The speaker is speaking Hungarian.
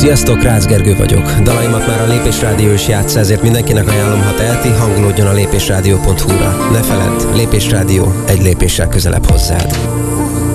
Sziasztok, Rácz Gergő vagyok. Dalaimat már a Lépés Rádió is játssza, ezért mindenkinek ajánlom, ha teheti, hangolódjon a lépésrádió.hu-ra. Ne feledd, Lépés Rádió, egy lépéssel közelebb hozzád.